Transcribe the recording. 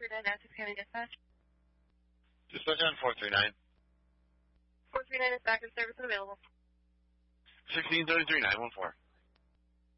439 Essex County Dispatch. Dispatch on 439. 439 is back in service and available. 1633 914.